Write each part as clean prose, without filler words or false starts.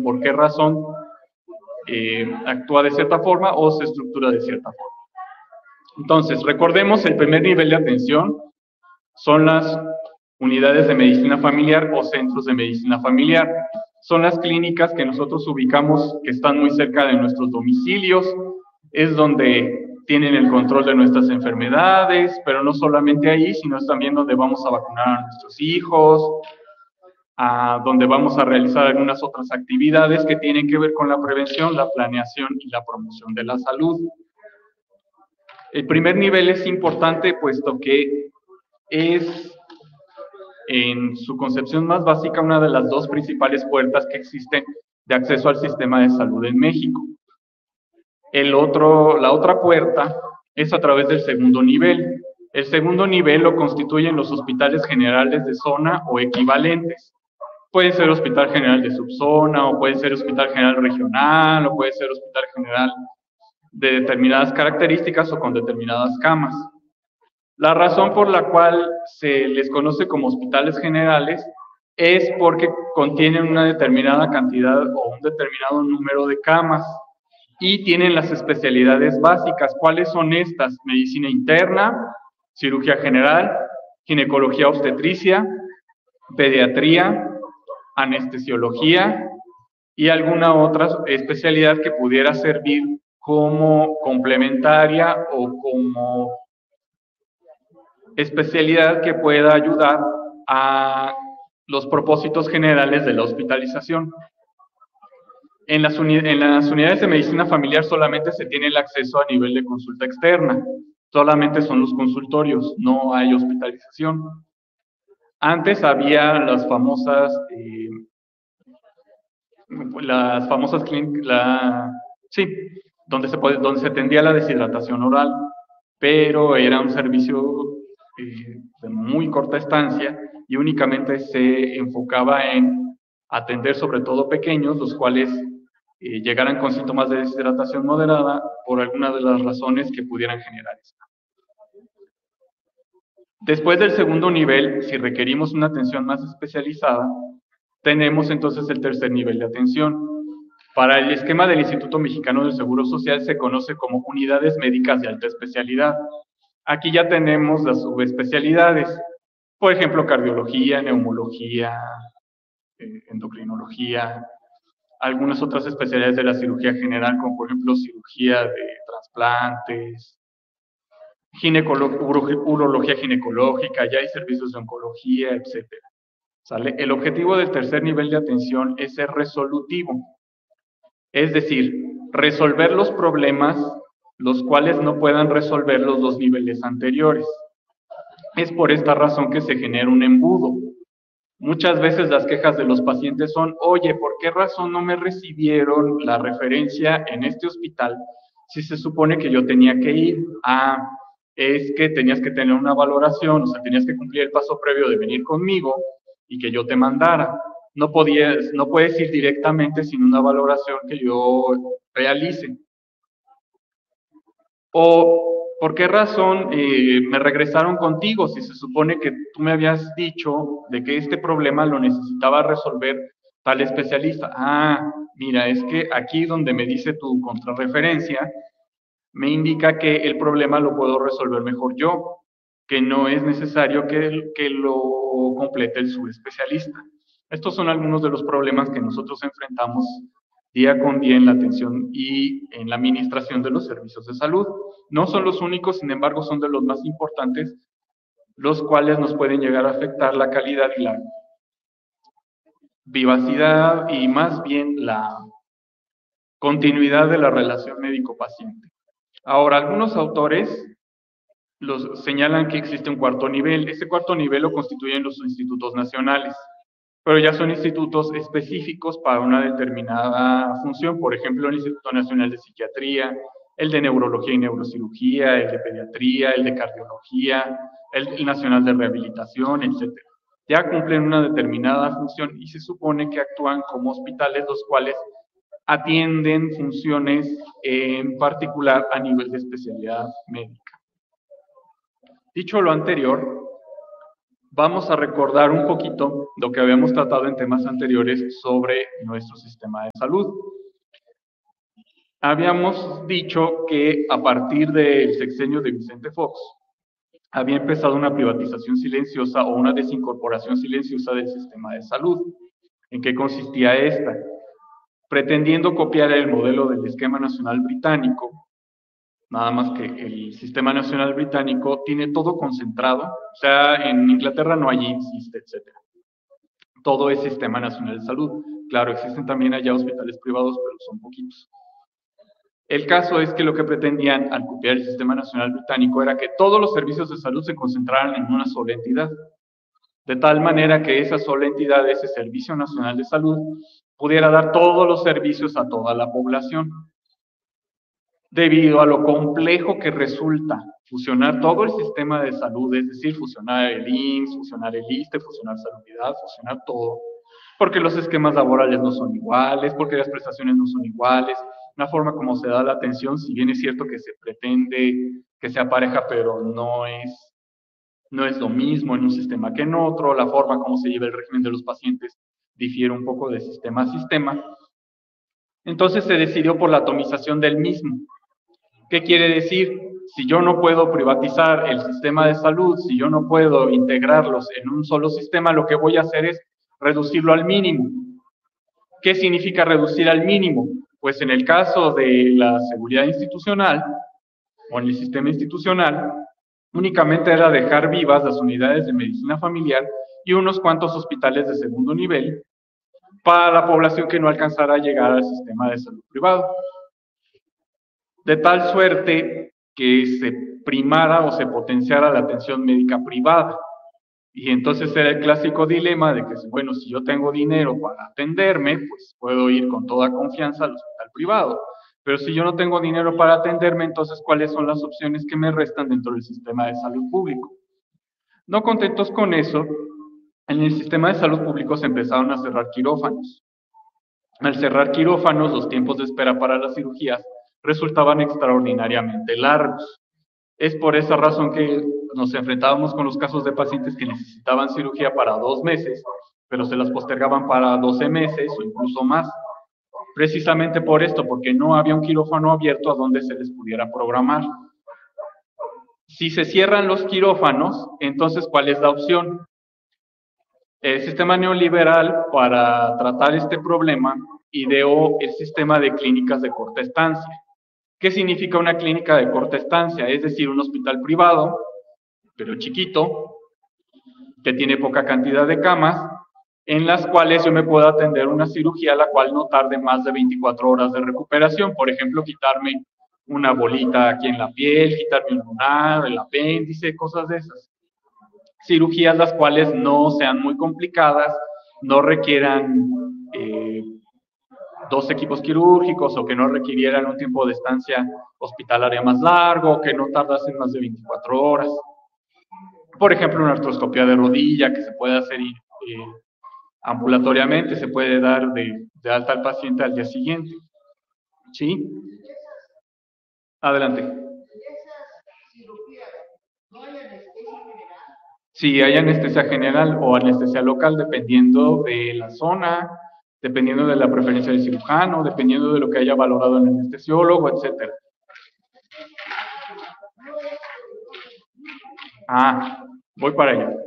por qué razón actúa de cierta forma o se estructura de cierta forma. Entonces, recordemos, el primer nivel de atención son las unidades de medicina familiar o centros de medicina familiar. Son las clínicas que nosotros ubicamos que están muy cerca de nuestros domicilios, es donde tienen el control de nuestras enfermedades, pero no solamente ahí, sino es también donde vamos a vacunar a nuestros hijos, a donde vamos a realizar algunas otras actividades que tienen que ver con la prevención, la planeación y la promoción de la salud. El primer nivel es importante puesto que es, en su concepción más básica, una de las dos principales puertas que existen de acceso al sistema de salud en México. La otra puerta es a través del segundo nivel. El segundo nivel lo constituyen los hospitales generales de zona o equivalentes. Puede ser hospital general de subzona, o puede ser hospital general regional, o puede ser hospital general de determinadas características o con determinadas camas. La razón por la cual se les conoce como hospitales generales es porque contienen una determinada cantidad o un determinado número de camas y tienen las especialidades básicas. ¿Cuáles son estas? Medicina interna, cirugía general, ginecología obstetricia, pediatría, anestesiología y alguna otra especialidad que pudiera servir como complementaria o como especialidad que pueda ayudar a los propósitos generales de la hospitalización. En las unidades de medicina familiar solamente se tiene el acceso a nivel de consulta externa, solamente son los consultorios, no hay hospitalización. Antes había las famosas clínicas, donde se atendía la deshidratación oral, pero era un servicio de muy corta estancia y únicamente se enfocaba en atender sobre todo pequeños, los cuales llegaran con síntomas de deshidratación moderada por alguna de las razones que pudieran generar esto. Después del segundo nivel, si requerimos una atención más especializada, tenemos entonces el tercer nivel de atención. Para el esquema del Instituto Mexicano del Seguro Social se conoce como unidades médicas de alta especialidad. Aquí ya tenemos las subespecialidades, por ejemplo, cardiología, neumología, endocrinología, algunas otras especialidades de la cirugía general, como por ejemplo cirugía de trasplantes, urología ginecológica, ya hay servicios de oncología, etc. ¿Sale? El objetivo del tercer nivel de atención es ser resolutivo, es decir, resolver los problemas los cuales no puedan resolver los dos niveles anteriores. Es por esta razón que se genera un embudo. Muchas veces las quejas de los pacientes son, oye, ¿por qué razón no me recibieron la referencia en este hospital si se supone que yo tenía que ir? Es que tenías que tener una valoración, o sea, tenías que cumplir el paso previo de venir conmigo y que yo te mandara. No puedes ir directamente sin una valoración que yo realice. O, ¿por qué razón me regresaron contigo si se supone que tú me habías dicho de que este problema lo necesitaba resolver tal especialista? Mira, es que aquí donde me dice tu contrarreferencia, me indica que el problema lo puedo resolver mejor yo, que no es necesario que lo complete el subespecialista. Estos son algunos de los problemas que nosotros enfrentamos día con día en la atención y en la administración de los servicios de salud. No son los únicos, sin embargo, son de los más importantes, los cuales nos pueden llegar a afectar la calidad y la vivacidad y más bien la continuidad de la relación médico-paciente. Ahora, algunos autores señalan que existe un cuarto nivel. Este cuarto nivel lo constituyen los institutos nacionales, pero ya son institutos específicos para una determinada función. Por ejemplo, el Instituto Nacional de Psiquiatría, el de Neurología y Neurocirugía, el de Pediatría, el de Cardiología, el Nacional de Rehabilitación, etc. Ya cumplen una determinada función y se supone que actúan como hospitales, los cuales atienden funciones en particular a nivel de especialidad médica. Dicho lo anterior, vamos a recordar un poquito lo que habíamos tratado en temas anteriores sobre nuestro sistema de salud. Habíamos dicho que a partir del sexenio de Vicente Fox había empezado una privatización silenciosa o una desincorporación silenciosa del sistema de salud. ¿En qué consistía esta? Pretendiendo copiar el modelo del esquema nacional británico, nada más que el sistema nacional británico tiene todo concentrado, o sea, en Inglaterra no hay IMSS, etc. Todo es sistema nacional de salud. Claro, existen también allá hospitales privados, pero son poquitos. El caso es que lo que pretendían al copiar el sistema nacional británico era que todos los servicios de salud se concentraran en una sola entidad, de tal manera que esa sola entidad, ese Servicio Nacional de Salud, pudiera dar todos los servicios a toda la población. Debido a lo complejo que resulta fusionar todo el sistema de salud, es decir, fusionar el IMSS, fusionar el ISSSTE, fusionar Salubridad, fusionar todo, porque los esquemas laborales no son iguales, porque las prestaciones no son iguales, la forma como se da la atención, si bien es cierto que se pretende que sea pareja, pero no es lo mismo en un sistema que en otro, la forma como se lleva el régimen de los pacientes difiere un poco de sistema a sistema. Entonces se decidió por la atomización del mismo. ¿Qué quiere decir? Si yo no puedo privatizar el sistema de salud, si yo no puedo integrarlos en un solo sistema, lo que voy a hacer es reducirlo al mínimo. ¿Qué significa reducir al mínimo? Pues en el caso de la seguridad institucional, o en el sistema institucional, únicamente era dejar vivas las unidades de medicina familiar y unos cuantos hospitales de segundo nivel para la población que no alcanzara a llegar al sistema de salud privado. De tal suerte que se primara o se potenciara la atención médica privada. Y entonces era el clásico dilema de que, bueno, si yo tengo dinero para atenderme, pues puedo ir con toda confianza al hospital privado. Pero si yo no tengo dinero para atenderme, entonces, ¿cuáles son las opciones que me restan dentro del sistema de salud público? No contentos con eso, en el sistema de salud público se empezaron a cerrar quirófanos. Al cerrar quirófanos, los tiempos de espera para las cirugías resultaban extraordinariamente largos. Es por esa razón que nos enfrentábamos con los casos de pacientes que necesitaban cirugía para 2 meses, pero se las postergaban para 12 meses o incluso más. Precisamente por esto, porque no había un quirófano abierto a donde se les pudiera programar. Si se cierran los quirófanos, entonces, ¿cuál es la opción? El sistema neoliberal, para tratar este problema, ideó el sistema de clínicas de corta estancia. ¿Qué significa una clínica de corta estancia? Es decir, un hospital privado, pero chiquito, que tiene poca cantidad de camas, en las cuales yo me puedo atender una cirugía la cual no tarde más de 24 horas de recuperación. Por ejemplo, quitarme una bolita aquí en la piel, quitarme un lunar, el apéndice, cosas de esas. Cirugías las cuales no sean muy complicadas, no requieran 2 equipos quirúrgicos o que no requirieran un tiempo de estancia hospitalaria más largo, que no tardasen más de 24 horas. Por ejemplo, una artroscopia de rodilla que se puede hacer ambulatoriamente, se puede dar de alta al paciente al día siguiente. ¿Sí? Adelante. Sí, hay anestesia general o anestesia local, dependiendo de la zona, dependiendo de la preferencia del cirujano, dependiendo de lo que haya valorado el anestesiólogo, etc. Voy para allá.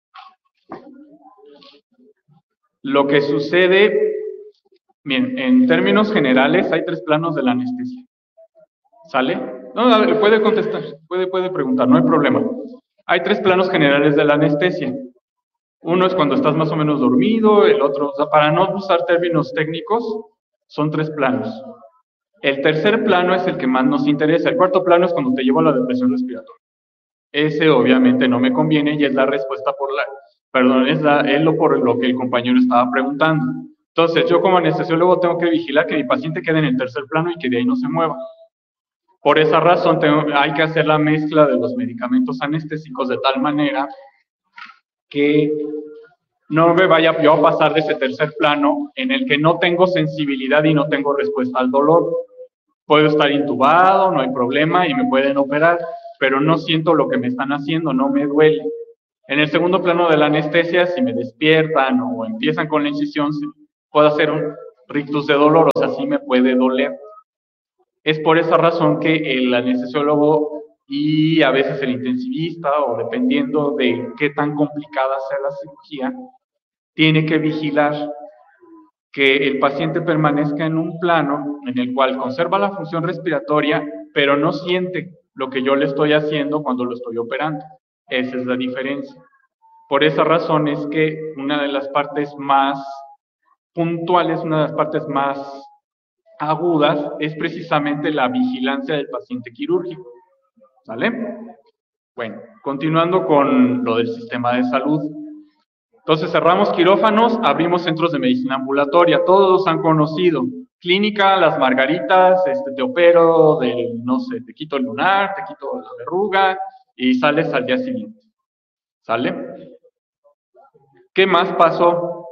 Lo que sucede, bien, en términos generales, hay 3 planos de la anestesia. ¿Sale? No, a ver, puede contestar, puede preguntar, no hay problema. Hay 3 planos generales de la anestesia. Uno es cuando estás más o menos dormido, el otro, o sea, para no usar términos técnicos, son 3 planos. El tercer plano es el que más nos interesa. El cuarto plano es cuando te llevo a la depresión respiratoria. Ese obviamente no me conviene y es la respuesta es por lo que el compañero estaba preguntando. Entonces, yo como anestesiólogo tengo que vigilar que mi paciente quede en el tercer plano y que de ahí no se mueva. Por esa razón hay que hacer la mezcla de los medicamentos anestésicos de tal manera que no me vaya yo a pasar de ese tercer plano en el que no tengo sensibilidad y no tengo respuesta al dolor. Puedo estar intubado, no hay problema y me pueden operar, pero no siento lo que me están haciendo, no me duele. En el segundo plano de la anestesia, si me despiertan o empiezan con la incisión, puedo hacer un rictus de dolor, o sea, sí me puede doler. Es por esa razón que el anestesiólogo y a veces el intensivista, o dependiendo de qué tan complicada sea la cirugía, tiene que vigilar que el paciente permanezca en un plano en el cual conserva la función respiratoria, pero no siente lo que yo le estoy haciendo cuando lo estoy operando. Esa es la diferencia. Por esa razón es que una de las partes más puntuales, una de las partes más agudas, es precisamente la vigilancia del paciente quirúrgico. ¿Sale? Bueno, continuando con lo del sistema de salud. Entonces cerramos quirófanos, abrimos centros de medicina ambulatoria, todos los han conocido. Clínica, Las Margaritas, te opero del, no sé, te quito el lunar, te quito la verruga y sales al día siguiente. ¿Sale? ¿Qué más pasó?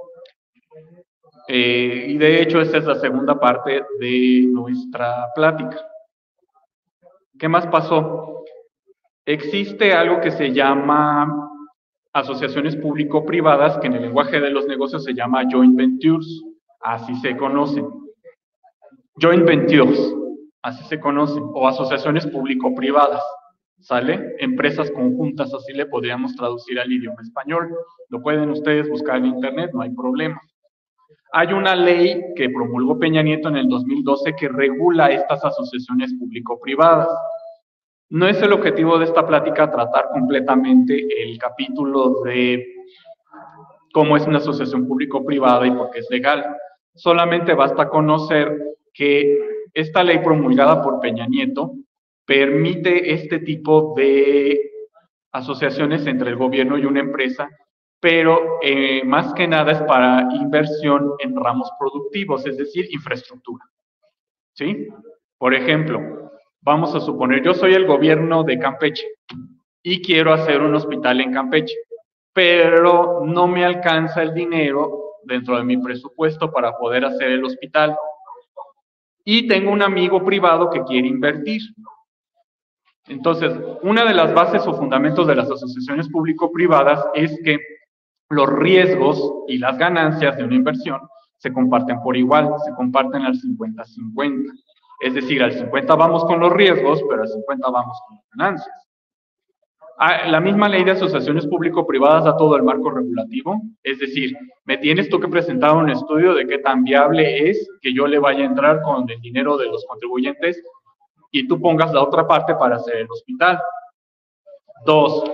Y de hecho esta es la segunda parte de nuestra plática. ¿Qué más pasó? Existe algo que se llama asociaciones público-privadas, que en el lenguaje de los negocios se llama joint ventures, así se conocen. Joint ventures, así se conocen, o asociaciones público-privadas, ¿sale? Empresas conjuntas, así le podríamos traducir al idioma español. Lo pueden ustedes buscar en internet, no hay problema. Hay una ley que promulgó Peña Nieto en el 2012 que regula estas asociaciones público-privadas. No es el objetivo de esta plática tratar completamente el capítulo de cómo es una asociación público-privada y por qué es legal. Solamente basta conocer que esta ley promulgada por Peña Nieto permite este tipo de asociaciones entre el gobierno y una empresa, pero más que nada es para inversión en ramos productivos, es decir, infraestructura. ¿Sí? Por ejemplo, vamos a suponer, yo soy el gobierno de Campeche y quiero hacer un hospital en Campeche, pero no me alcanza el dinero dentro de mi presupuesto para poder hacer el hospital. Y tengo un amigo privado que quiere invertir. Entonces, una de las bases o fundamentos de las asociaciones público-privadas es que los riesgos y las ganancias de una inversión se comparten por igual, se comparten al 50-50. Es decir, al 50 vamos con los riesgos, pero al 50 vamos con las ganancias. La misma ley de asociaciones público-privadas da todo el marco regulativo, es decir, me tienes tú que presentar un estudio de qué tan viable es que yo le vaya a entrar con el dinero de los contribuyentes y tú pongas la otra parte para hacer el hospital. 2,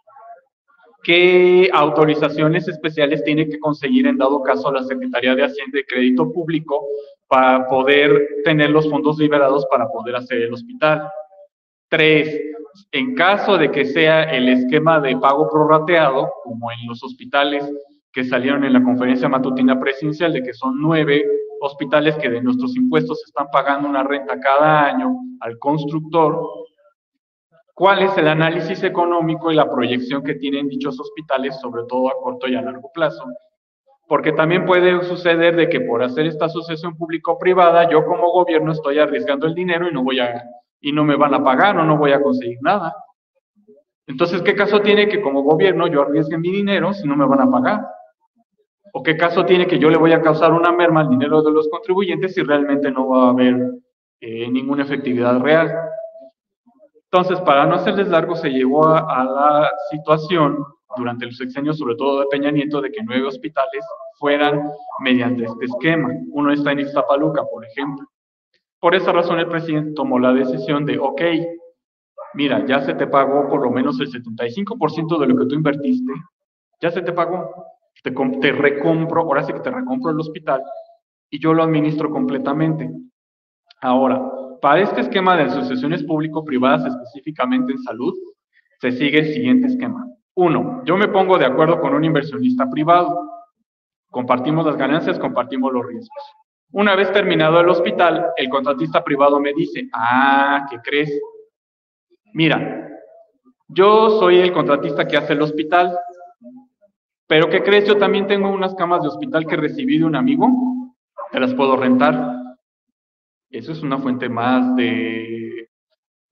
¿qué autorizaciones especiales tiene que conseguir en dado caso la Secretaría de Hacienda y Crédito Público para poder tener los fondos liberados para poder hacer el hospital? 3, en caso de que sea el esquema de pago prorrateado, como en los hospitales que salieron en la conferencia matutina presidencial, de que son 9 hospitales que de nuestros impuestos están pagando una renta cada año al constructor, ¿cuál es el análisis económico y la proyección que tienen dichos hospitales, sobre todo a corto y a largo plazo? Porque también puede suceder de que por hacer esta asociación público-privada, yo como gobierno estoy arriesgando el dinero y no me van a pagar o no voy a conseguir nada. Entonces, ¿qué caso tiene que como gobierno yo arriesgue mi dinero si no me van a pagar? ¿O qué caso tiene que yo le voy a causar una merma al dinero de los contribuyentes si realmente no va a haber ninguna efectividad real? Entonces, para no hacerles largo, se llegó a la situación durante el sexenio, sobre todo de Peña Nieto, de que 9 hospitales fueran mediante este esquema. Uno está en Ixtapaluca, por ejemplo. Por esa razón el presidente tomó la decisión de, ok, mira, ya se te pagó por lo menos el 75% de lo que tú invertiste, ya se te pagó, te recompro, ahora sí que te recompro el hospital y yo lo administro completamente. Ahora, para este esquema de asociaciones público-privadas, específicamente en salud, se sigue el siguiente esquema. 1, yo me pongo de acuerdo con un inversionista privado, compartimos las ganancias, compartimos los riesgos. Una vez terminado el hospital, el contratista privado me dice, ¿qué crees? Mira, yo soy el contratista que hace el hospital, pero ¿qué crees? Yo también tengo unas camas de hospital que recibí de un amigo, te las puedo rentar. Eso es una fuente más de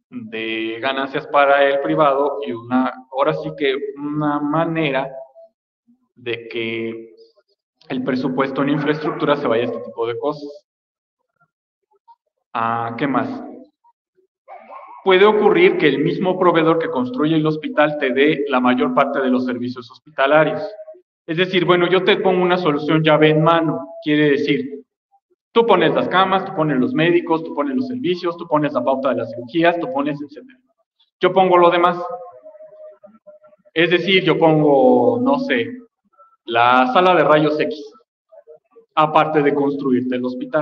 de ganancias para el privado y ahora sí que una manera de que el presupuesto en infraestructura se vaya a este tipo de cosas. ¿Qué más? Puede ocurrir que el mismo proveedor que construye el hospital te dé la mayor parte de los servicios hospitalarios. Es decir, bueno, yo te pongo una solución llave en mano. Quiere decir, tú pones las camas, tú pones los médicos, tú pones los servicios, tú pones la pauta de las cirugías, tú pones, etc. Yo pongo lo demás. Es decir, yo pongo, no sé, la sala de rayos X, aparte de construirte el hospital.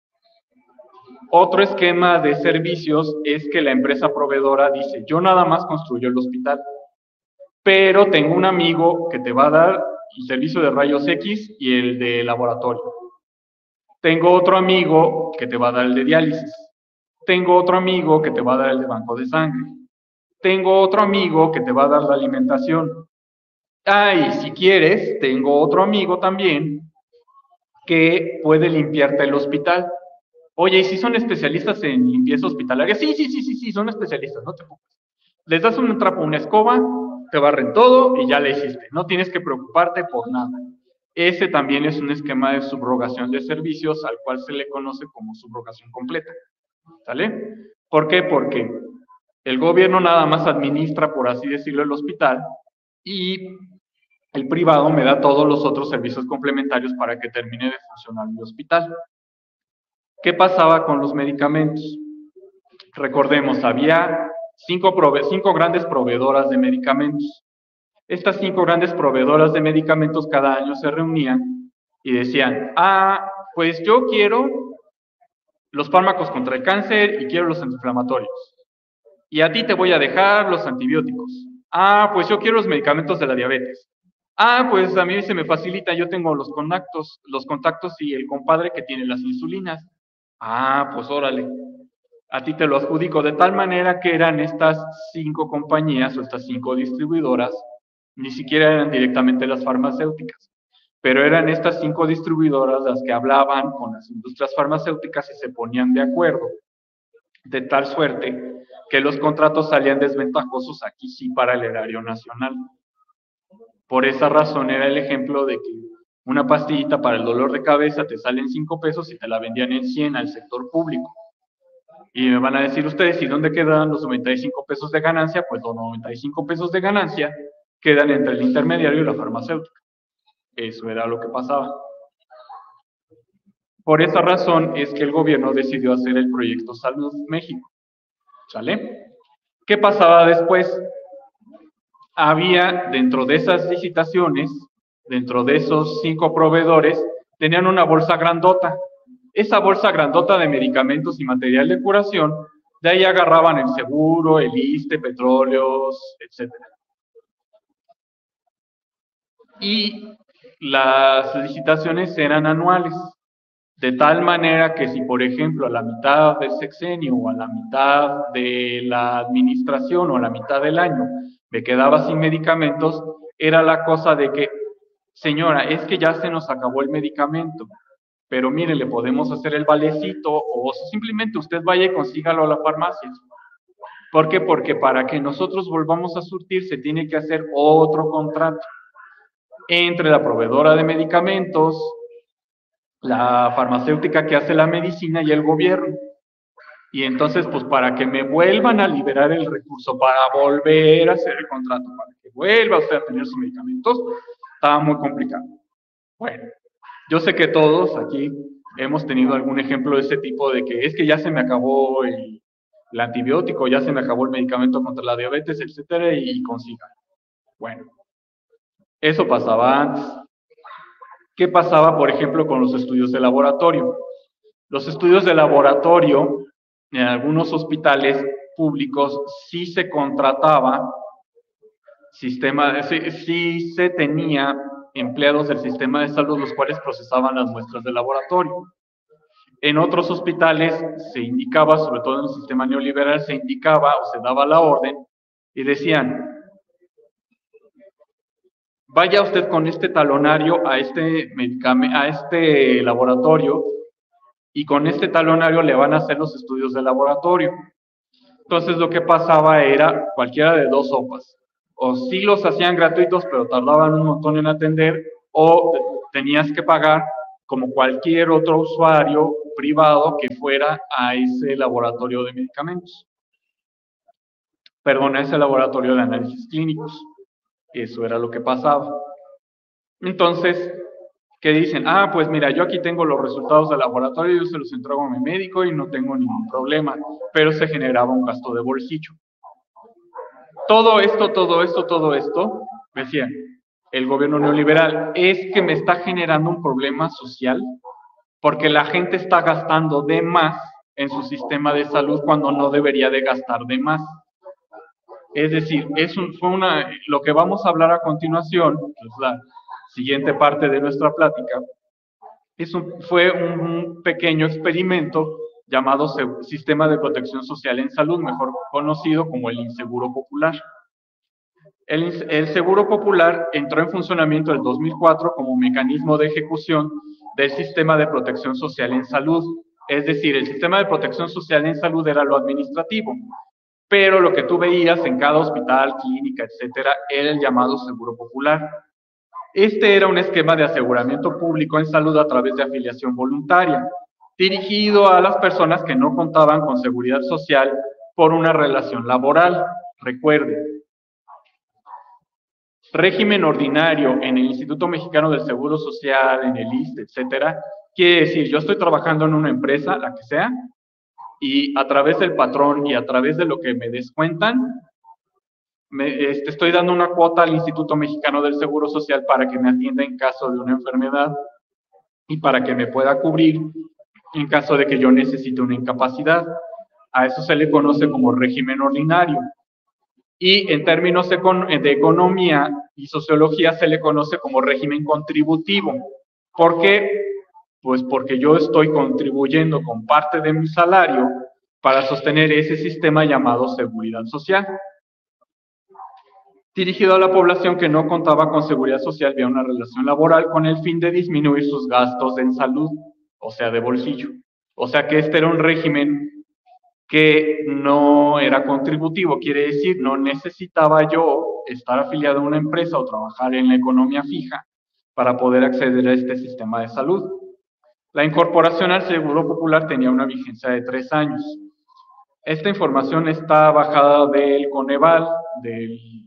Otro esquema de servicios es que la empresa proveedora dice, yo nada más construyo el hospital, pero tengo un amigo que te va a dar el servicio de rayos X y el de laboratorio. Tengo otro amigo que te va a dar el de diálisis. Tengo otro amigo que te va a dar el de banco de sangre. Tengo otro amigo que te va a dar la alimentación. Y si quieres, tengo otro amigo también que puede limpiarte el hospital. Oye, ¿y si son especialistas en limpieza hospitalaria? Sí, son especialistas, no te preocupes. Les das un trapo, una escoba, te barren todo y ya le hiciste. No tienes que preocuparte por nada. Ese también es un esquema de subrogación de servicios al cual se le conoce como subrogación completa. ¿Sale? ¿Por qué? Porque el gobierno nada más administra, por así decirlo, el hospital y el privado me da todos los otros servicios complementarios para que termine de funcionar mi hospital. ¿Qué pasaba con los medicamentos? Recordemos, había cinco grandes proveedoras de medicamentos. Estas 5 grandes proveedoras de medicamentos cada año se reunían y decían, pues yo quiero los fármacos contra el cáncer y quiero los antiinflamatorios. Y a ti te voy a dejar los antibióticos. Pues yo quiero los medicamentos de la diabetes. Pues a mí se me facilita, yo tengo los contactos y el compadre que tiene las insulinas. Pues órale. A ti te lo adjudico, de tal manera que eran estas 5 compañías o estas 5 distribuidoras, ni siquiera eran directamente las farmacéuticas, pero eran estas 5 distribuidoras las que hablaban con las industrias farmacéuticas y se ponían de acuerdo, de tal suerte que los contratos salían desventajosos aquí sí para el erario nacional. Por esa razón era el ejemplo de que una pastillita para el dolor de cabeza te sale en 5 pesos y te la vendían en 100 al sector público. Y me van a decir ustedes, ¿y dónde quedan los 95 pesos de ganancia? Pues los 95 pesos de ganancia quedan entre el intermediario y la farmacéutica. Eso era lo que pasaba. Por esa razón es que el gobierno decidió hacer el proyecto Salud México. ¿Sale? ¿Qué pasaba después? Había dentro de esas licitaciones, dentro de esos 5 proveedores, tenían una bolsa grandota. Esa bolsa grandota de medicamentos y material de curación, de ahí agarraban el seguro, el ISSSTE, petróleos, etc. Y las licitaciones eran anuales, de tal manera que si, por ejemplo, a la mitad del sexenio o a la mitad de la administración o a la mitad del año me quedaba sin medicamentos, era la cosa de que, señora, es que ya se nos acabó el medicamento, pero mire, le podemos hacer el valecito o simplemente usted vaya y consígalo a la farmacia. ¿Por qué? Porque para que nosotros volvamos a surtir se tiene que hacer otro contrato entre la proveedora de medicamentos, la farmacéutica que hace la medicina y el gobierno. Y entonces, pues para que me vuelvan a liberar el recurso para volver a hacer el contrato, para que vuelva usted a tener sus medicamentos, estaba muy complicado. Bueno, yo sé que todos aquí hemos tenido algún ejemplo de ese tipo, de que es que ya se me acabó el antibiótico, ya se me acabó el medicamento contra la diabetes, etcétera, y consigan. Bueno, eso pasaba antes. ¿Qué pasaba, por ejemplo, con los estudios de laboratorio? Los estudios de laboratorio en algunos hospitales públicos sí se contrataba sí se tenía empleados del sistema de salud los cuales procesaban las muestras de laboratorio. En otros hospitales se indicaba, sobre todo en el sistema neoliberal, se indicaba o se daba la orden y decían, vaya usted con este talonario a este laboratorio y con este talonario le van a hacer los estudios de laboratorio. Entonces lo que pasaba era cualquiera de dos sopas. O sí los hacían gratuitos, pero tardaban un montón en atender, o tenías que pagar como cualquier otro usuario privado que fuera a ese laboratorio de medicamentos. Perdón, a ese laboratorio de análisis clínicos. Eso era lo que pasaba. Entonces, ¿qué dicen? Ah, pues mira, yo aquí tengo los resultados del laboratorio, yo se los entrego a mi médico y no tengo ningún problema, pero se generaba un gasto de bolsillo. Todo esto, decían, el gobierno neoliberal, es que me está generando un problema social porque la gente está gastando de más en su sistema de salud cuando no debería de gastar de más. Es decir, lo que vamos a hablar a continuación, que es la siguiente parte de nuestra plática, fue un pequeño experimento llamado Sistema de Protección Social en Salud, mejor conocido como el Inseguro Popular. El Seguro Popular entró en funcionamiento en el 2004 como mecanismo de ejecución del Sistema de Protección Social en Salud. Es decir, el Sistema de Protección Social en Salud era lo administrativo, pero lo que tú veías en cada hospital, clínica, etcétera, era el llamado Seguro Popular. Este era un esquema de aseguramiento público en salud a través de afiliación voluntaria, dirigido a las personas que no contaban con seguridad social por una relación laboral. Recuerde, régimen ordinario en el Instituto Mexicano del Seguro Social, en el ISSSTE, etcétera, quiere decir, yo estoy trabajando en una empresa, la que sea, y a través del patrón y a través de lo que me descuentan, estoy dando una cuota al Instituto Mexicano del Seguro Social para que me atienda en caso de una enfermedad y para que me pueda cubrir en caso de que yo necesite una incapacidad. A eso se le conoce como régimen ordinario. Y en términos de economía y sociología se le conoce como régimen contributivo. ¿Por qué? Pues porque yo estoy contribuyendo con parte de mi salario para sostener ese sistema llamado seguridad social. Dirigido a la población que no contaba con seguridad social vía una relación laboral con el fin de disminuir sus gastos en salud, o sea, de bolsillo. O sea que este era un régimen que no era contributivo, quiere decir, no necesitaba yo estar afiliado a una empresa o trabajar en la economía fija para poder acceder a este sistema de salud. La incorporación al Seguro Popular tenía una vigencia de 3 años. Esta información está bajada del Coneval, de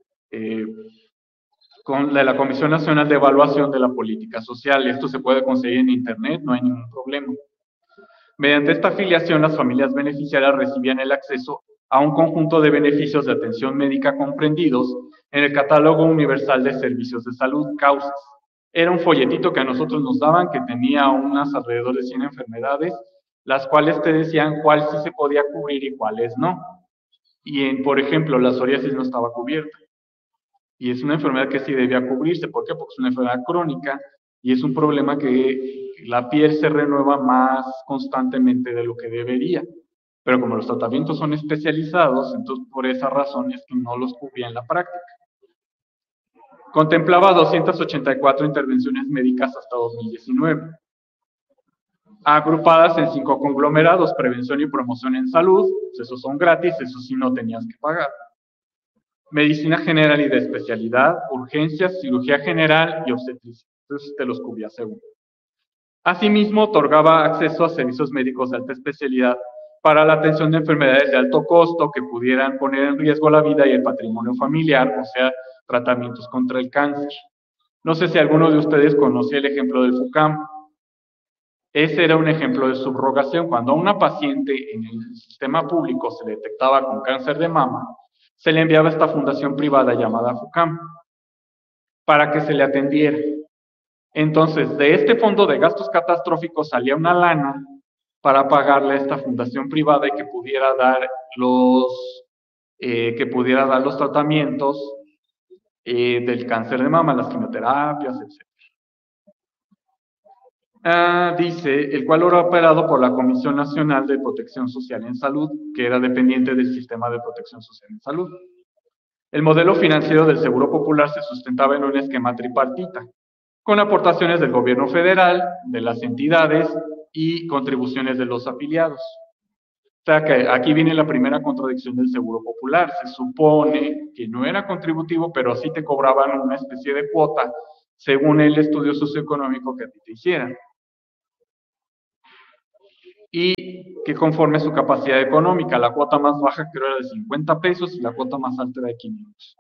la Comisión Nacional de Evaluación de la Política Social. Esto se puede conseguir en internet, no hay ningún problema. Mediante esta afiliación, las familias beneficiarias recibían el acceso a un conjunto de beneficios de atención médica comprendidos en el Catálogo Universal de Servicios de Salud, CAUSAS. Era un folletito que a nosotros nos daban que tenía unas alrededor de 100 enfermedades, las cuales te decían cuál sí se podía cubrir y cuáles no. Y, por ejemplo, la psoriasis no estaba cubierta. Y es una enfermedad que sí debía cubrirse. ¿Por qué? Porque es una enfermedad crónica y es un problema que la piel se renueva más constantemente de lo que debería. Pero como los tratamientos son especializados, entonces por esa razón es que no los cubría en la práctica. Contemplaba 284 intervenciones médicas hasta 2019, agrupadas en 5 conglomerados: prevención y promoción en salud, esos son gratis, esos sí no tenías que pagar. Medicina general y de especialidad, urgencias, cirugía general y obstetricia. Entonces te los cubría según. Asimismo, otorgaba acceso a servicios médicos de alta especialidad para la atención de enfermedades de alto costo que pudieran poner en riesgo la vida y el patrimonio familiar, o sea, tratamientos contra el cáncer. No sé si alguno de ustedes conocía el ejemplo del FUCAM. Ese era un ejemplo de subrogación. Cuando a una paciente en el sistema público se le detectaba con cáncer de mama, se le enviaba a esta fundación privada llamada FUCAM para que se le atendiera. Entonces, de este fondo de gastos catastróficos salía una lana para pagarle a esta fundación privada y que pudiera dar los tratamientos del cáncer de mama, las quimioterapias, etc. Dice, el cual era operado por la Comisión Nacional de Protección Social en Salud, que era dependiente del Sistema de Protección Social en Salud. El modelo financiero del Seguro Popular se sustentaba en un esquema tripartita, con aportaciones del gobierno federal, de las entidades y contribuciones de los afiliados. sea que aquí viene la primera contradicción del Seguro Popular. Se supone que no era contributivo, pero sí te cobraban una especie de cuota según el estudio socioeconómico que a ti te hicieran. Y que conforme a su capacidad económica, la cuota más baja creo era de 50 pesos y la cuota más alta era de 500.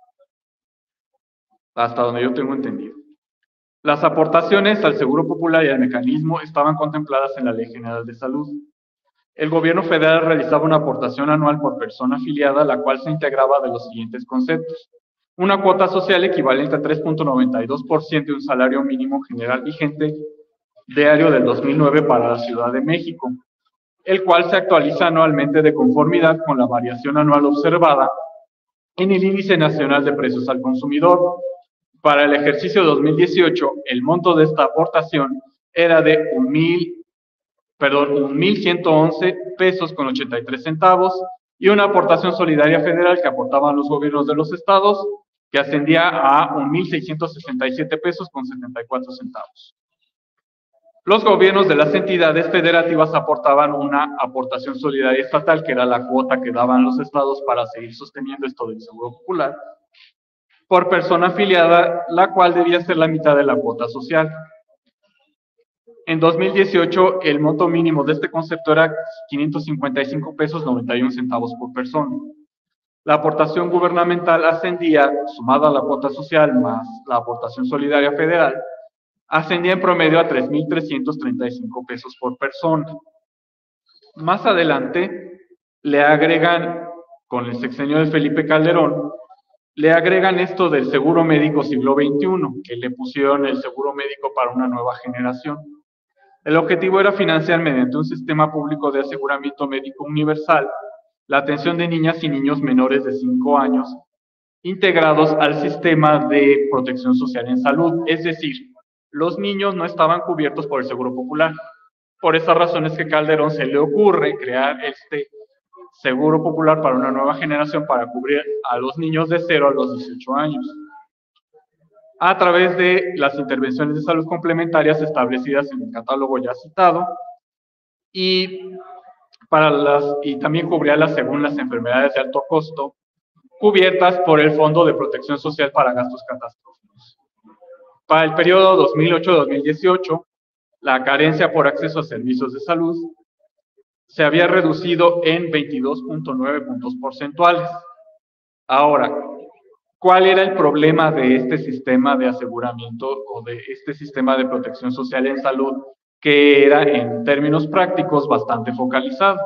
Hasta donde yo tengo entendido. Las aportaciones al Seguro Popular y al mecanismo estaban contempladas en la Ley General de Salud. El gobierno federal realizaba una aportación anual por persona afiliada, la cual se integraba de los siguientes conceptos. Una cuota social equivalente a 3.92% de un salario mínimo general vigente diario del 2009 para la Ciudad de México, el cual se actualiza anualmente de conformidad con la variación anual observada en el Índice Nacional de Precios al Consumidor. Para el ejercicio 2018, el monto de esta aportación era de 1,111 pesos con 83 centavos y una aportación solidaria federal que aportaban los gobiernos de los estados que ascendía a 1,667 pesos con 74 centavos. Los gobiernos de las entidades federativas aportaban una aportación solidaria estatal, que era la cuota que daban los estados para seguir sosteniendo esto del Seguro Popular, por persona afiliada, la cual debía ser la mitad de la cuota social. En 2018, el monto mínimo de este concepto era 555 pesos 91 centavos por persona. La aportación gubernamental ascendía, sumada a la cuota social más la aportación solidaria federal, ascendía en promedio a 3,335 pesos por persona. Más adelante, le agregan, con el sexenio de Felipe Calderón, le agregan esto del seguro médico siglo XXI, que le pusieron el seguro médico para una nueva generación. El objetivo era financiar mediante un sistema público de aseguramiento médico universal la atención de niñas y niños menores de 5 años integrados al sistema de protección social en salud, es decir, los niños no estaban cubiertos por el Seguro Popular. Por esa razón es que Calderón se le ocurre crear este Seguro Popular para una nueva generación para cubrir a los niños de 0 a los 18 años, a través de las intervenciones de salud complementarias establecidas en el catálogo ya citado, y también cubría según las enfermedades de alto costo, cubiertas por el Fondo de Protección Social para gastos catastróficos. Para el periodo 2008-2018, la carencia por acceso a servicios de salud se había reducido en 22.9 puntos porcentuales. Ahora, ¿cuál era el problema de este sistema de aseguramiento o de este sistema de protección social en salud, que era en términos prácticos bastante focalizado?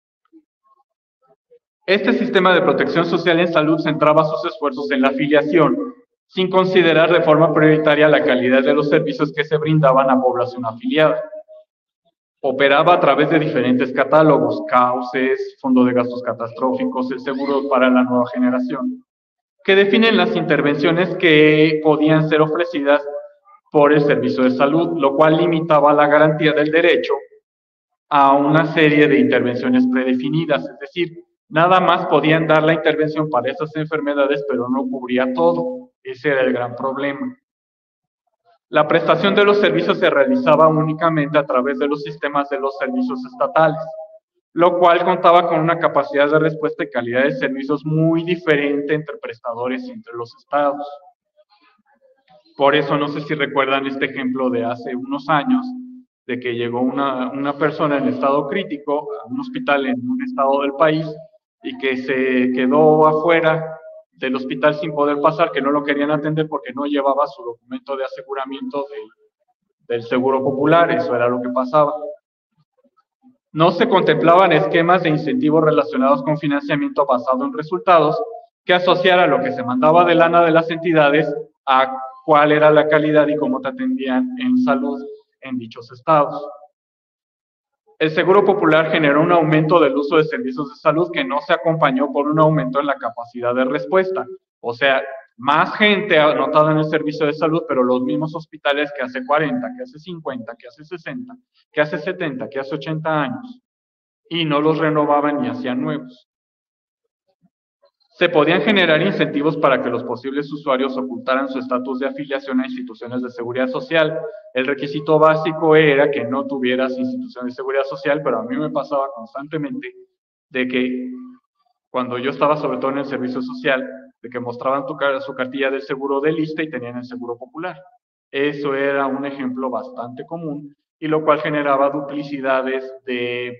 Este sistema de protección social en salud centraba sus esfuerzos en la afiliación, sin considerar de forma prioritaria la calidad de los servicios que se brindaban a población afiliada. Operaba a través de diferentes catálogos, CAUCES, Fondo de Gastos Catastróficos, el Seguro para la Nueva Generación, que definen las intervenciones que podían ser ofrecidas por el servicio de salud, lo cual limitaba la garantía del derecho a una serie de intervenciones predefinidas, es decir, nada más podían dar la intervención para esas enfermedades, pero no cubría todo. Ese era el gran problema. La prestación de los servicios se realizaba únicamente a través de los sistemas de los servicios estatales, lo cual contaba con una capacidad de respuesta y calidad de servicios muy diferente entre prestadores y entre los estados. Por eso, no sé si recuerdan este ejemplo de hace unos años, de que llegó una persona en estado crítico a un hospital en un estado del país y que se quedó afuera del hospital sin poder pasar, que no lo querían atender porque no llevaba su documento de aseguramiento del Seguro Popular. Eso era lo que pasaba. No se contemplaban esquemas de incentivos relacionados con financiamiento basado en resultados que asociara lo que se mandaba de lana de las entidades a cuál era la calidad y cómo te atendían en salud en dichos estados. El Seguro Popular generó un aumento del uso de servicios de salud que no se acompañó por un aumento en la capacidad de respuesta. O sea, más gente anotada en el servicio de salud, pero los mismos hospitales que hace 40, que hace 50, que hace 60, que hace 70, que hace 80 años, y no los renovaban ni hacían nuevos. Se podían generar incentivos para que los posibles usuarios ocultaran su estatus de afiliación a instituciones de seguridad social. El requisito básico era que no tuvieras instituciones de seguridad social, pero a mí me pasaba constantemente de que cuando yo estaba sobre todo en el servicio social, de que mostraban su cartilla del seguro de lista y tenían el seguro popular. Eso era un ejemplo bastante común y lo cual generaba duplicidades de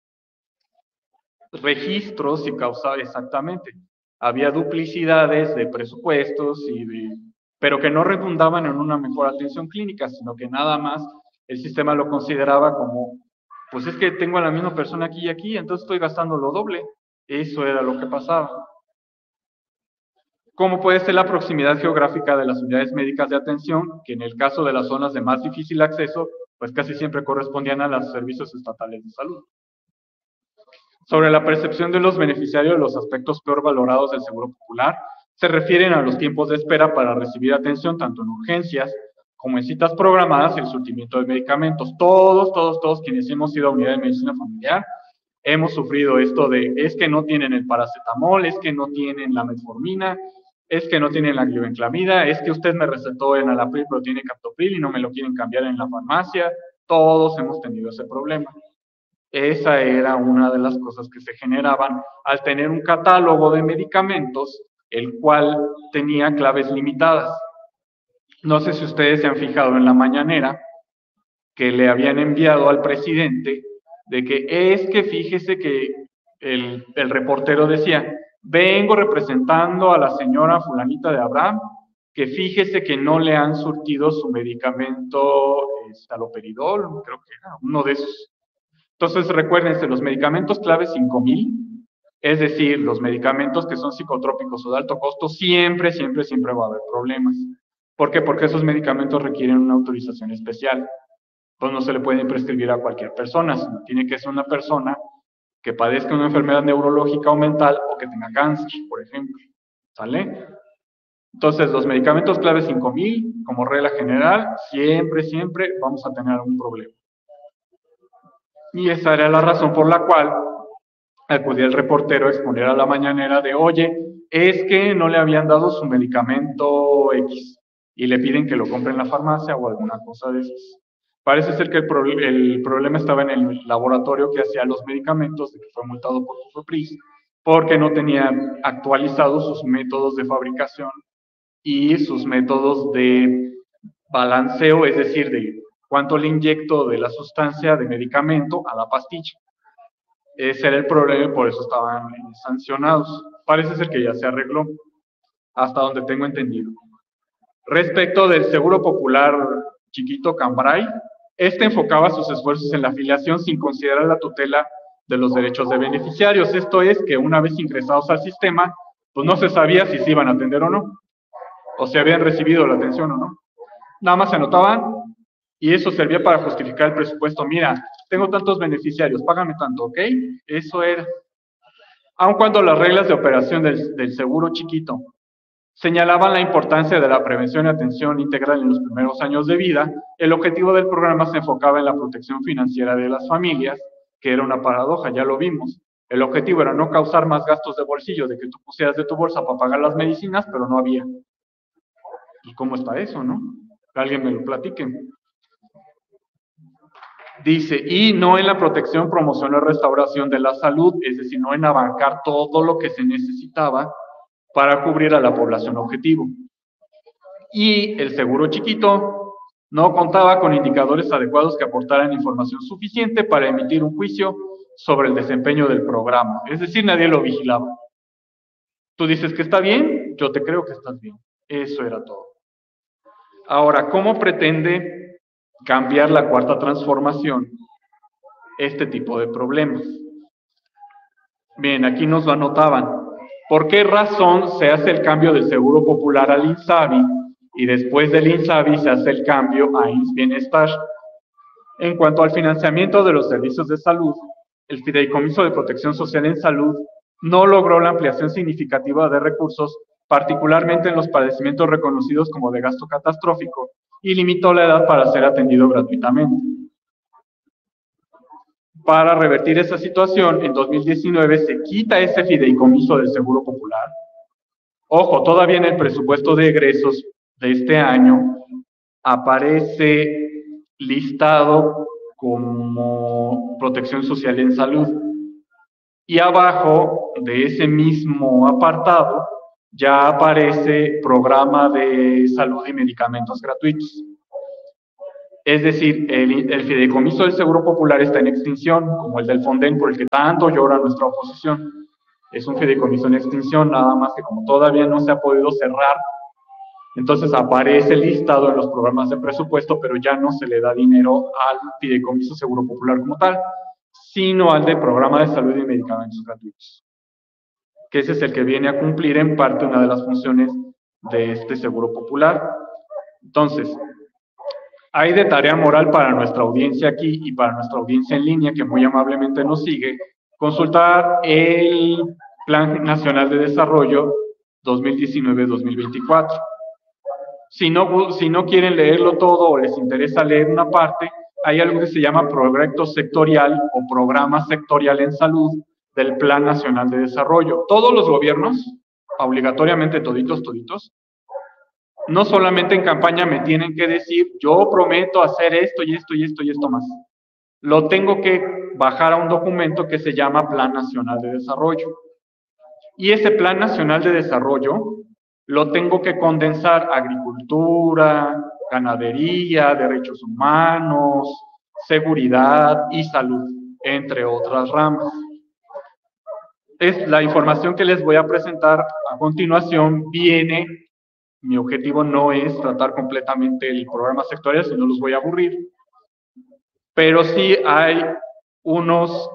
registros y causaba exactamente. Había duplicidades de presupuestos pero que no redundaban en una mejor atención clínica, sino que nada más el sistema lo consideraba como, pues es que tengo a la misma persona aquí y aquí, entonces estoy gastando lo doble. Eso era lo que pasaba. ¿Cómo puede ser la proximidad geográfica de las unidades médicas de atención, que en el caso de las zonas de más difícil acceso, pues casi siempre correspondían a los servicios estatales de salud? Sobre la percepción de los beneficiarios de los aspectos peor valorados del Seguro Popular, se refieren a los tiempos de espera para recibir atención tanto en urgencias como en citas programadas y el surtimiento de medicamentos. Todos quienes hemos ido a unidad de medicina familiar hemos sufrido esto de, es que no tienen el paracetamol, es que no tienen la metformina, es que no tienen la glibenclamida, es que usted me recetó enalapril pero tiene captopril y no me lo quieren cambiar en la farmacia. Todos hemos tenido ese problema. Esa era una de las cosas que se generaban al tener un catálogo de medicamentos, el cual tenía claves limitadas. No sé si ustedes se han fijado en la mañanera que le habían enviado al presidente de que es que fíjese que el reportero decía, vengo representando a la señora fulanita de Abraham, que fíjese que no le han surtido su medicamento haloperidol, creo que era uno de esos. Entonces, recuérdense, los medicamentos clave 5000, es decir, los medicamentos que son psicotrópicos o de alto costo, siempre va a haber problemas. ¿Por qué? Porque esos medicamentos requieren una autorización especial. Pues no se le puede prescribir a cualquier persona, sino tiene que ser una persona que padezca una enfermedad neurológica o mental o que tenga cáncer, por ejemplo. ¿Sale? Entonces, los medicamentos clave 5000, como regla general, siempre vamos a tener algún problema. Y esa era la razón por la cual acudía el reportero a exponer a la mañanera de, oye, es que no le habían dado su medicamento X y le piden que lo compre en la farmacia o alguna cosa de esas. Parece ser que el problema estaba en el laboratorio que hacía los medicamentos, de que fue multado por Cofepris, porque no tenían actualizados sus métodos de fabricación y sus métodos de balanceo, es decir, de cuánto le inyecto de la sustancia de medicamento a la pastilla. Ese era el problema y por eso estaban sancionados. Parece ser que ya se arregló, hasta donde tengo entendido. Respecto del Seguro Popular Chiquito Cambray, este enfocaba sus esfuerzos en la afiliación sin considerar la tutela de los derechos de beneficiarios. Esto es que una vez ingresados al sistema, pues no se sabía si se iban a atender o no, o si habían recibido la atención o no. Nada más se anotaban y eso servía para justificar el presupuesto. Mira, tengo tantos beneficiarios, págame tanto, ¿ok? Eso era. Aun cuando las reglas de operación del seguro chiquito señalaban la importancia de la prevención y atención integral en los primeros años de vida, el objetivo del programa se enfocaba en la protección financiera de las familias, que era una paradoja, ya lo vimos. El objetivo era no causar más gastos de bolsillo, de que tú pusieras de tu bolsa para pagar las medicinas, pero no había. ¿Y cómo está eso, no? Que alguien me lo platique. Dice, y no en la protección, promoción o restauración de la salud, es decir, no en abarcar todo lo que se necesitaba para cubrir a la población objetivo. Y el seguro chiquito no contaba con indicadores adecuados que aportaran información suficiente para emitir un juicio sobre el desempeño del programa. Es decir, nadie lo vigilaba. Tú dices que está bien, yo te creo que estás bien. Eso era todo. Ahora, ¿cómo pretende cambiar la cuarta transformación este tipo de problemas? Bien, aquí nos lo anotaban. ¿Por qué razón se hace el cambio del Seguro Popular al INSABI y después del INSABI se hace el cambio a INS Bienestar? En cuanto al financiamiento de los servicios de salud, el Fideicomiso de Protección Social en Salud no logró la ampliación significativa de recursos, particularmente en los padecimientos reconocidos como de gasto catastrófico, y limitó la edad para ser atendido gratuitamente. Para revertir esa situación, en 2019 se quita ese fideicomiso del Seguro Popular. Ojo, todavía en el presupuesto de egresos de este año aparece listado como protección social en salud. Y abajo de ese mismo apartado ya aparece programa de salud y medicamentos gratuitos. Es decir, el fideicomiso del Seguro Popular está en extinción, como el del Fonden, por el que tanto llora nuestra oposición. Es un fideicomiso en extinción, nada más que como todavía no se ha podido cerrar, entonces aparece listado en los programas de presupuesto, pero ya no se le da dinero al fideicomiso Seguro Popular como tal, sino al del programa de salud y medicamentos gratuitos, que ese es el que viene a cumplir en parte una de las funciones de este Seguro Popular. Entonces, hay de tarea moral para nuestra audiencia aquí y para nuestra audiencia en línea que muy amablemente nos sigue, consultar el Plan Nacional de Desarrollo 2019-2024. Si no quieren leerlo todo o les interesa leer una parte, hay algo que se llama proyecto sectorial o programa sectorial en salud del Plan Nacional de Desarrollo. Todos los gobiernos, obligatoriamente toditos, no solamente en campaña me tienen que decir, yo prometo hacer esto y esto y esto y esto más. Lo tengo que bajar a un documento que se llama Plan Nacional de Desarrollo. Y ese Plan Nacional de Desarrollo lo tengo que condensar a agricultura, ganadería, derechos humanos, seguridad y salud, entre otras ramas. Es la información que les voy a presentar a continuación viene. Mi objetivo no es tratar completamente el programa sectorial, si no los voy a aburrir, pero sí hay unos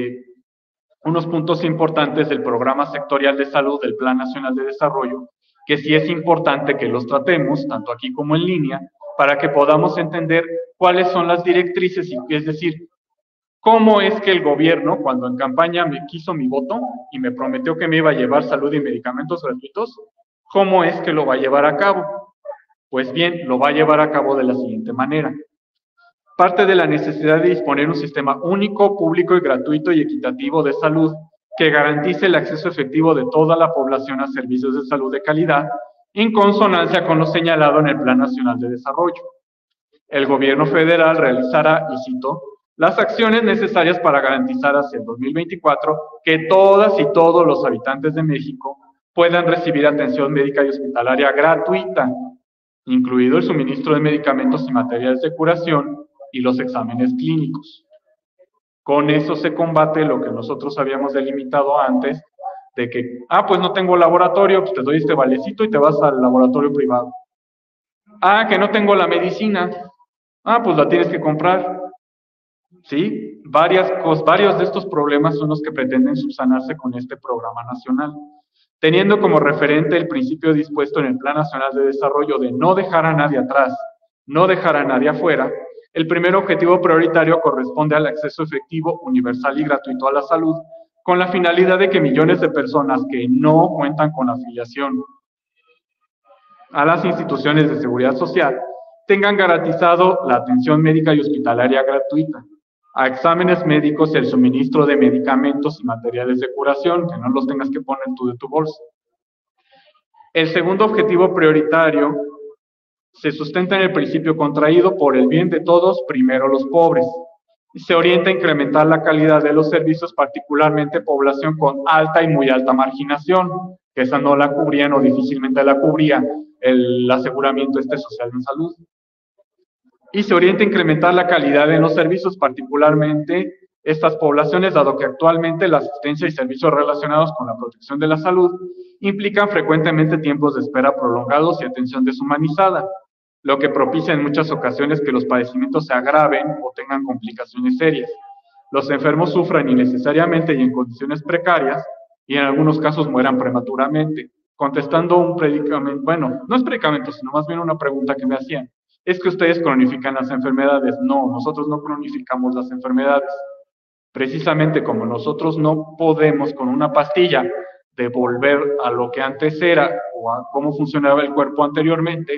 puntos importantes del programa sectorial de salud del Plan Nacional de Desarrollo, que sí es importante que los tratemos, tanto aquí como en línea, para que podamos entender cuáles son las directrices, es decir, cómo es que el gobierno, cuando en campaña me quiso mi voto y me prometió que me iba a llevar salud y medicamentos gratuitos, ¿cómo es que lo va a llevar a cabo? Pues bien, lo va a llevar a cabo de la siguiente manera. Parte de la necesidad de disponer un sistema único, público y gratuito y equitativo de salud que garantice el acceso efectivo de toda la población a servicios de salud de calidad, en consonancia con lo señalado en el Plan Nacional de Desarrollo. El gobierno federal realizará, y cito, las acciones necesarias para garantizar hacia el 2024 que todas y todos los habitantes de México puedan recibir atención médica y hospitalaria gratuita, incluido el suministro de medicamentos y materiales de curación y los exámenes clínicos. Con eso se combate lo que nosotros habíamos delimitado antes, de que, pues no tengo laboratorio, pues te doy este valecito y te vas al laboratorio privado. Que no tengo la medicina, pues la tienes que comprar. ¿Sí? Varios de estos problemas son los que pretenden subsanarse con este programa nacional. Teniendo como referente el principio dispuesto en el Plan Nacional de Desarrollo de no dejar a nadie atrás, no dejar a nadie afuera, el primer objetivo prioritario corresponde al acceso efectivo, universal y gratuito a la salud, con la finalidad de que millones de personas que no cuentan con afiliación a las instituciones de seguridad social tengan garantizado la atención médica y hospitalaria gratuita, a exámenes médicos y el suministro de medicamentos y materiales de curación, que no los tengas que poner tú de tu bolsa. El segundo objetivo prioritario se sustenta en el principio contraído por el bien de todos, primero los pobres, y se orienta a incrementar la calidad de los servicios, particularmente población con alta y muy alta marginación, que esa no la cubrían o difícilmente la cubría el aseguramiento social de salud. Y se orienta a incrementar la calidad en los servicios, particularmente estas poblaciones, dado que actualmente la asistencia y servicios relacionados con la protección de la salud implican frecuentemente tiempos de espera prolongados y atención deshumanizada, lo que propicia en muchas ocasiones que los padecimientos se agraven o tengan complicaciones serias. Los enfermos sufran innecesariamente y en condiciones precarias y en algunos casos mueran prematuramente. Contestando un predicamento, bueno, no es predicamento, sino más bien una pregunta que me hacían. ¿Es que ustedes cronifican las enfermedades? No, nosotros no cronificamos las enfermedades. Precisamente como nosotros no podemos con una pastilla devolver a lo que antes era o a cómo funcionaba el cuerpo anteriormente,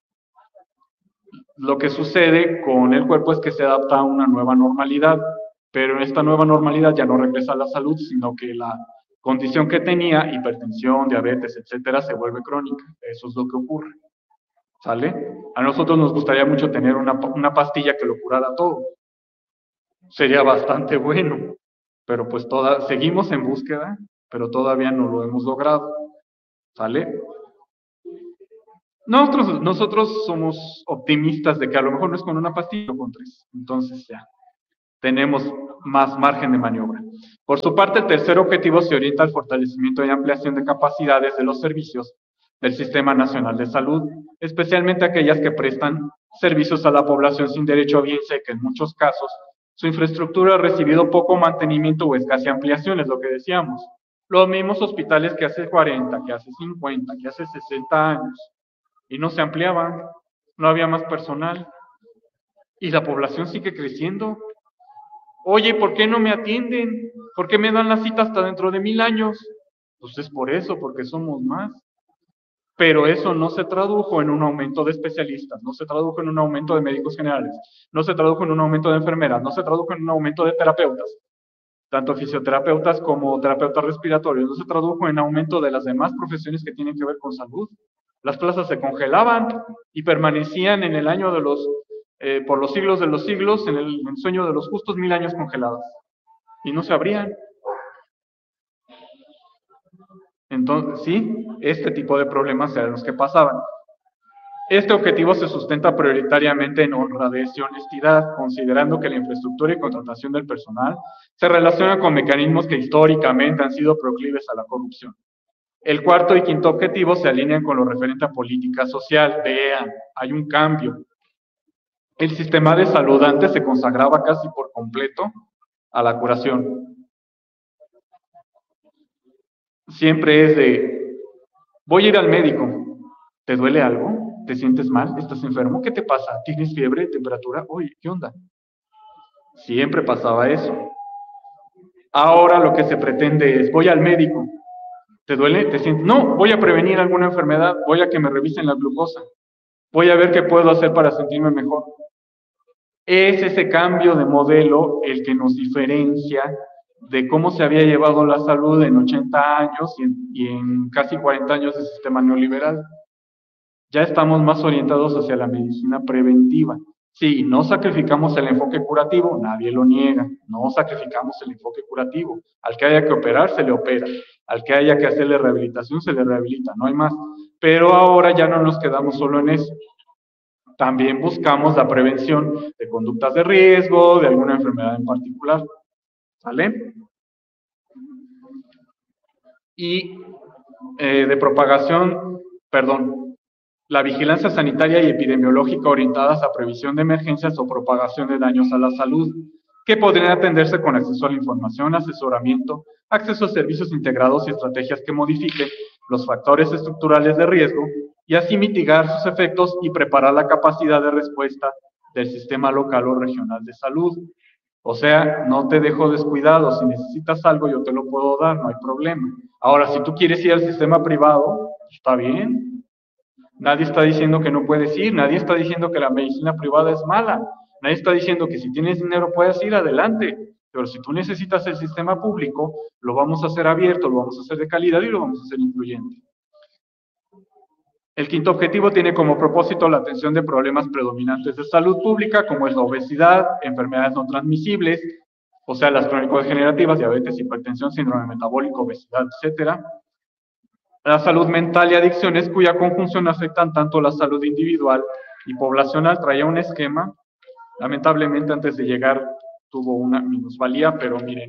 lo que sucede con el cuerpo es que se adapta a una nueva normalidad, pero en esta nueva normalidad ya no regresa a la salud, sino que la condición que tenía, hipertensión, diabetes, etcétera, se vuelve crónica. Eso es lo que ocurre. ¿Sale? A nosotros nos gustaría mucho tener una pastilla que lo curara todo. Sería bastante bueno. pero pues seguimos en búsqueda, pero todavía no lo hemos logrado, ¿sale? Nosotros somos optimistas de que a lo mejor no es con una pastilla o con tres, entonces ya tenemos más margen de maniobra. Por su parte, el tercer objetivo se orienta al fortalecimiento y ampliación de capacidades de los servicios del Sistema Nacional de Salud, especialmente aquellas que prestan servicios a la población sin derecho, bien sé que en muchos casos su infraestructura ha recibido poco mantenimiento o escasa ampliación, es lo que decíamos. Los mismos hospitales que hace 40, que hace 50, que hace 60 años, y no se ampliaban, no había más personal, y la población sigue creciendo. Oye, ¿por qué no me atienden? ¿Por qué me dan la cita hasta dentro de 1000 años? Pues es por eso, porque somos más. Pero eso no se tradujo en un aumento de especialistas, no se tradujo en un aumento de médicos generales, no se tradujo en un aumento de enfermeras, no se tradujo en un aumento de terapeutas, tanto fisioterapeutas como terapeutas respiratorios, no se tradujo en aumento de las demás profesiones que tienen que ver con salud. Las plazas se congelaban y permanecían en el año de por los siglos de los siglos, en el ensueño de los justos, 1000 años congeladas. Y no se abrían. Entonces, sí, este tipo de problemas eran los que pasaban. Este objetivo se sustenta prioritariamente en honradez y honestidad, considerando que la infraestructura y contratación del personal se relaciona con mecanismos que históricamente han sido proclives a la corrupción. El cuarto y quinto objetivo se alinean con lo referente a política social. Vean, hay un cambio. El sistema de salud antes se consagraba casi por completo a la curación. Siempre es de, voy a ir al médico, ¿te duele algo? ¿Te sientes mal? ¿Estás enfermo? ¿Qué te pasa? ¿Tienes fiebre? ¿Temperatura? Oye, ¿qué onda? Siempre pasaba eso. Ahora lo que se pretende es, voy al médico, ¿te duele? ¿Te sientes? No, voy a prevenir alguna enfermedad, voy a que me revisen la glucosa, voy a ver qué puedo hacer para sentirme mejor. Es ese cambio de modelo el que nos diferencia de cómo se había llevado la salud en 80 años y en casi 40 años del sistema neoliberal. Ya estamos más orientados hacia la medicina preventiva. Sí, no sacrificamos el enfoque curativo, nadie lo niega, no sacrificamos el enfoque curativo. Al que haya que operar, se le opera. Al que haya que hacerle rehabilitación, se le rehabilita, no hay más. Pero ahora ya no nos quedamos solo en eso. También buscamos la prevención de conductas de riesgo, de alguna enfermedad en particular. ¿Sale? Y de propagación, perdón, la vigilancia sanitaria y epidemiológica orientadas a previsión de emergencias o propagación de daños a la salud, que podrían atenderse con acceso a la información, asesoramiento, acceso a servicios integrados y estrategias que modifiquen los factores estructurales de riesgo y así mitigar sus efectos y preparar la capacidad de respuesta del sistema local o regional de salud. O sea, no te dejo descuidado, si necesitas algo yo te lo puedo dar, no hay problema. Ahora, si tú quieres ir al sistema privado, está bien. Nadie está diciendo que no puedes ir, nadie está diciendo que la medicina privada es mala, nadie está diciendo que si tienes dinero puedes ir adelante, pero si tú necesitas el sistema público, lo vamos a hacer abierto, lo vamos a hacer de calidad y lo vamos a hacer incluyente. El quinto objetivo tiene como propósito la atención de problemas predominantes de salud pública, como es la obesidad, enfermedades no transmisibles, o sea, las crónico-degenerativas, diabetes, hipertensión, síndrome metabólico, obesidad, etcétera. La salud mental y adicciones, cuya conjunción afectan tanto la salud individual y poblacional. Traía un esquema, lamentablemente antes de llegar tuvo una minusvalía, pero miren,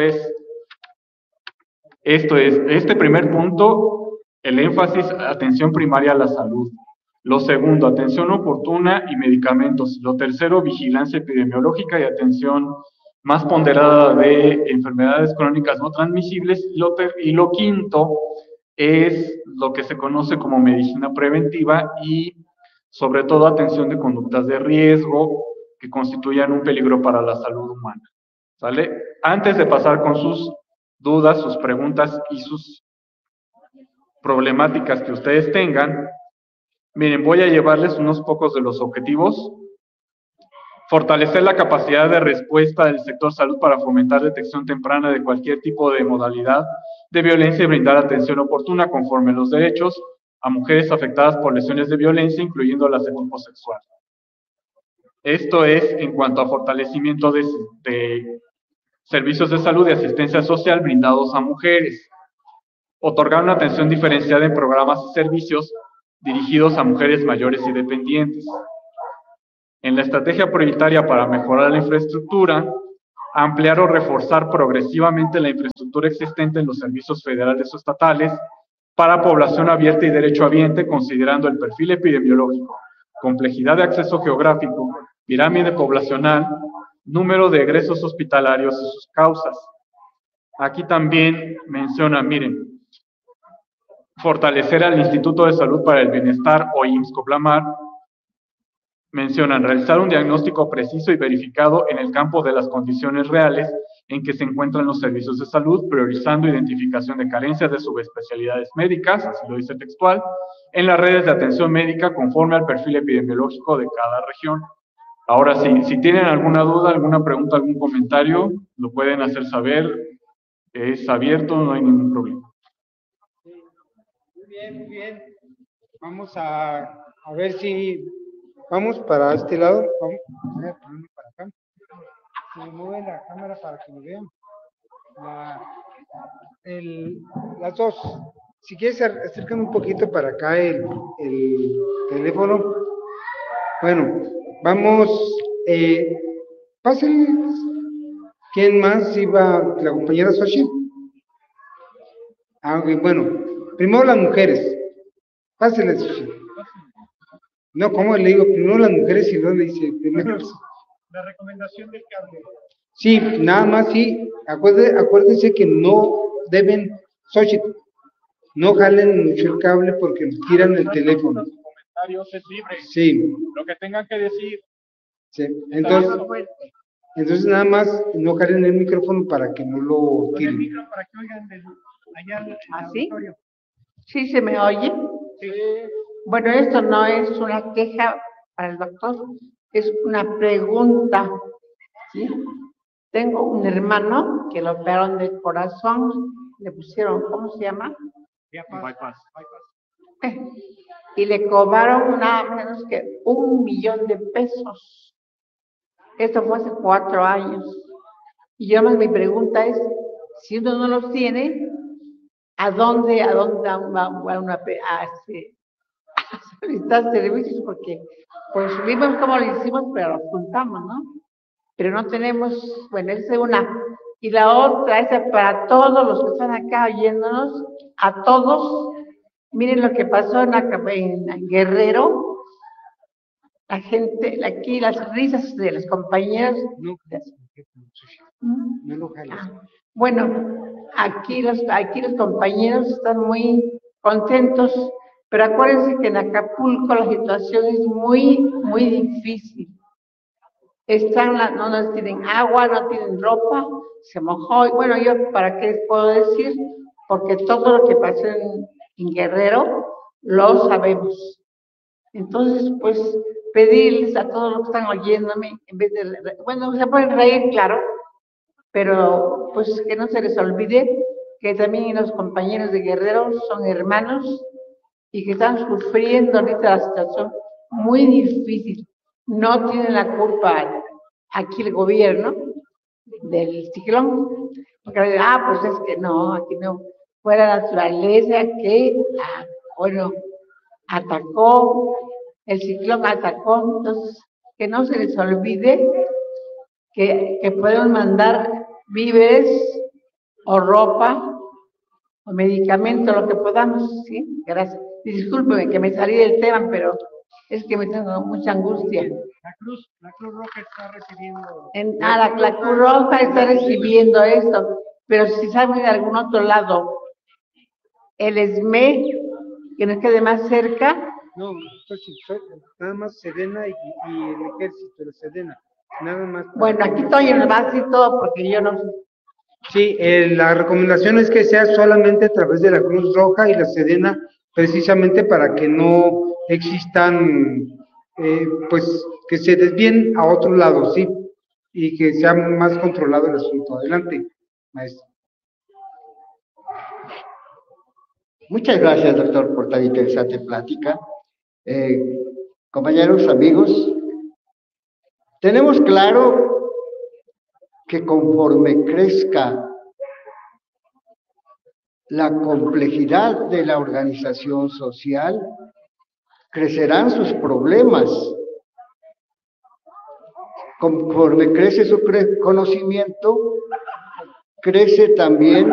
este primer punto, el énfasis, atención primaria a la salud. Lo segundo, atención oportuna y medicamentos. Lo tercero, vigilancia epidemiológica y atención más ponderada de enfermedades crónicas no transmisibles. Y lo quinto es lo que se conoce como medicina preventiva y sobre todo atención de conductas de riesgo que constituyan un peligro para la salud humana. ¿Sale? Antes de pasar con sus dudas, sus preguntas y sus problemáticas que ustedes tengan, miren, voy a llevarles unos pocos de los objetivos. Fortalecer la capacidad de respuesta del sector salud para fomentar detección temprana de cualquier tipo de modalidad de violencia y brindar atención oportuna conforme los derechos a mujeres afectadas por lesiones de violencia, incluyendo las de tipo sexual. Esto es en cuanto a fortalecimiento de servicios de salud y asistencia social brindados a mujeres, otorgar una atención diferenciada en programas y servicios dirigidos a mujeres mayores y dependientes. En la estrategia prioritaria para mejorar la infraestructura, ampliar o reforzar progresivamente la infraestructura existente en los servicios federales o estatales para población abierta y derechohabiente, considerando el perfil epidemiológico, complejidad de acceso geográfico, pirámide poblacional, número de egresos hospitalarios y sus causas. Aquí también menciona, miren, fortalecer al Instituto de Salud para el Bienestar o IMSS-Coplamar. Mencionan realizar un diagnóstico preciso y verificado en el campo de las condiciones reales en que se encuentran los servicios de salud, priorizando identificación de carencias de subespecialidades médicas, así lo dice textual, en las redes de atención médica conforme al perfil epidemiológico de cada región. Ahora sí, si tienen alguna duda, alguna pregunta, algún comentario, lo pueden hacer saber, es abierto, no hay ningún problema. Muy bien, muy bien. Vamos a ver si vamos para este lado. Vamos a ponerme para acá. Se mueve la cámara para que me vean. Las dos. Si quieres, acércame un poquito para acá el teléfono. Bueno, vamos. Pásenle. ¿Quién más iba? ¿La compañera Xochitl? Ah, ok, bueno. Primero las mujeres. Pásenle, Xochitl. No, ¿cómo le digo? Primero las mujeres y luego le dice primero. La recomendación del cable. Sí, nada más sí. Acuérdense que no deben, Xochitl, no jalen mucho el cable porque tiran el teléfono. Los comentarios es libre. Sí. Lo que tengan que decir. Sí. Entonces nada más no jalen el micrófono para que no lo El tiren. micro para que oigan allá en el ¿Así? auditorio. ¿Sí se me oye? Sí. Bueno, esto no es una queja para el doctor, es una pregunta. ¿Sí? Tengo un hermano que lo operaron del corazón, le pusieron, ¿cómo se llama? Bypass. Y le cobraron nada menos que 1 millón de pesos. Esto fue hace 4 años. Y yo más mi pregunta es, si uno no los tiene, ¿a dónde va a solicitar servicios? Porque pues vimos cómo lo hicimos, pero lo juntamos, ¿no? Pero no tenemos, bueno, esa es una. Y la otra es para todos los que están acá oyéndonos, a todos, miren lo que pasó en Guerrero, la gente, aquí las risas de los compañeros. No lo jales. Bueno, aquí los compañeros están muy contentos, pero acuérdense que en Acapulco la situación es muy, muy difícil. No tienen agua, no tienen ropa, se mojó. Y bueno, yo, ¿para qué les puedo decir? Porque todo lo que pasó en Guerrero lo sabemos. Entonces, pues, pedirles a todos los que están oyéndome, en vez de, bueno, se pueden reír, claro, pero pues que no se les olvide que también los compañeros de Guerrero son hermanos y que están sufriendo ahorita la situación muy difícil. No tienen la culpa aquí el gobierno del ciclón, porque pues es que no, aquí no, fue la naturaleza que, bueno, atacó, el ciclón atacó, entonces que no se les olvide que pueden mandar víveres o ropa o medicamento, lo que podamos, ¿sí? Gracias. Discúlpeme que me salí del tema, pero es que me tengo mucha angustia. La Cruz Roja está recibiendo. La Cruz Roja está recibiendo esto, pero si saben de algún otro lado, el ESME, que nos quede más cerca. No, nada más Sedena y el ejército de Sedena, nada más. Bueno, aquí estoy en el base y todo porque yo no. Sí, la recomendación es que sea solamente a través de la Cruz Roja y la Sedena, precisamente para que no existan, pues, que se desvíen a otro lado, sí, y que sea más controlado el asunto. Adelante, maestro. Muchas gracias, doctor, por tan interesante plática. Compañeros, amigos, tenemos claro que conforme crezca la complejidad de la organización social, crecerán sus problemas. Conforme crece su conocimiento, crece también